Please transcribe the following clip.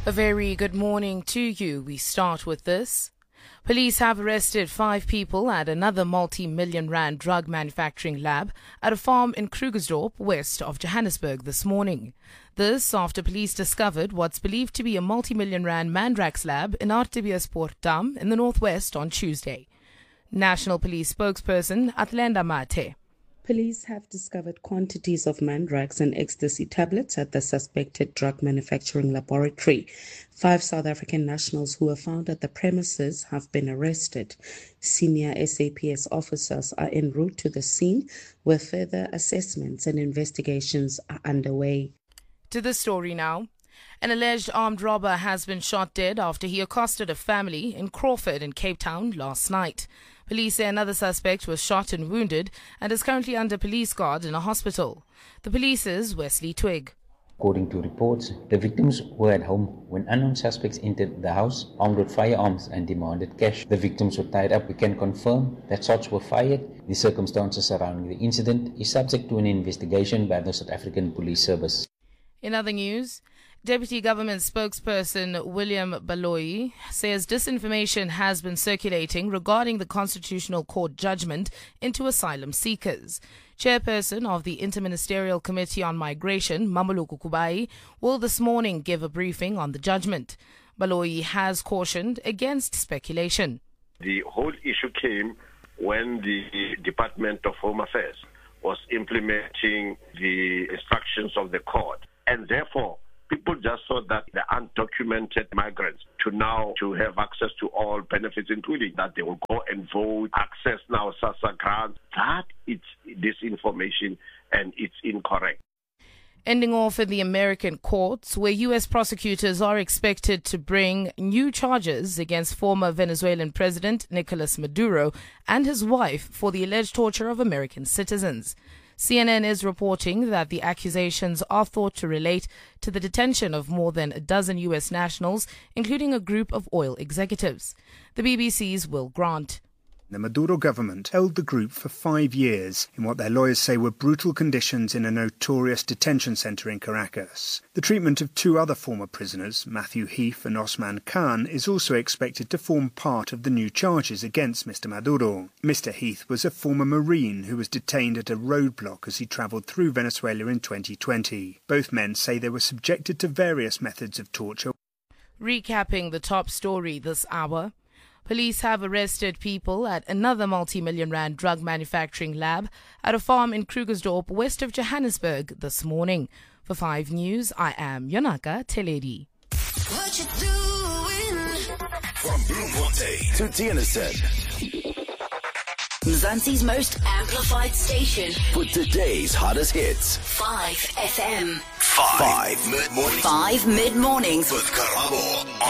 A very good morning to you. We start with this. Police have arrested 5 people at another multi-million rand drug manufacturing lab at a farm in Krugersdorp, west of Johannesburg this morning. This after police discovered what's believed to be a multi-million rand Mandrax lab in Hartbeespoort in the northwest on Tuesday. National Police spokesperson Athlenda Mathe. Police have discovered quantities of Mandrax and ecstasy tablets at the suspected drug manufacturing laboratory. 5 South African nationals who were found at the premises have been arrested. Senior SAPS officers are en route to the scene where further assessments and investigations are underway. To the story now. An alleged armed robber has been shot dead after he accosted a family in Crawford in Cape Town last night. Police say another suspect was shot and wounded and is currently under police guard in a hospital. The police's Wesley Twig. According to reports, the victims were at home when unknown suspects entered the house armed with firearms and demanded cash. The victims were tied up. We can confirm that shots were fired. The circumstances surrounding the incident is subject to an investigation by the South African Police Service. In other news, Deputy Government spokesperson William Baloyi says disinformation has been circulating regarding the Constitutional Court judgment into asylum seekers. Chairperson of the Interministerial Committee on Migration, Mamuluku Kubai, will this morning give a briefing on the judgment. Baloyi has cautioned against speculation. The whole issue came when the Department of Home Affairs was implementing the instructions of the court, and therefore people just thought that the undocumented migrants to have access to all benefits, including that they will go and vote, access now SASSA grants. That it's disinformation and it's incorrect. Ending off in the American courts, where U.S. prosecutors are expected to bring new charges against former Venezuelan President Nicolas Maduro and his wife for the alleged torture of American citizens. CNN is reporting that the accusations are thought to relate to the detention of more than a dozen U.S. nationals, including a group of oil executives. The BBC's Will Grant. The Maduro government held the group for 5 years in what their lawyers say were brutal conditions in a notorious detention centre in Caracas. The treatment of 2 other former prisoners, Matthew Heath and Osman Khan, is also expected to form part of the new charges against Mr. Maduro. Mr. Heath was a former Marine who was detained at a roadblock as he travelled through Venezuela in 2020. Both men say they were subjected to various methods of torture. Recapping the top story this hour. Police have arrested people at another multi-million rand drug manufacturing lab at a farm in Krugersdorp, west of Johannesburg this morning. For 5 News, I am Yonaka Teledi. What you doing? From Bloemfontein to Tienisson, Mzansi's most amplified station for today's hottest hits. 5 FM. 5 mid-mornings. 5 mid-mornings with Karabo